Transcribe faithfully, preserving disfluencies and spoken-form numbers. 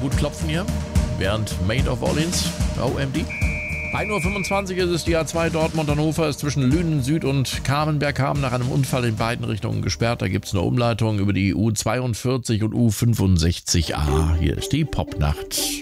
gut klopfen hier, während Maid of Orleans, O M D. ein Uhr fünfundzwanzig ist es, die A zwei Dortmund-Hannover ist zwischen Lünen Süd und Kamenberg-Hamm nach einem Unfall in beiden Richtungen gesperrt. Da gibt es eine Umleitung über die U zweiundvierzig und U fünfundsechzig a. Hier ist die Popnacht.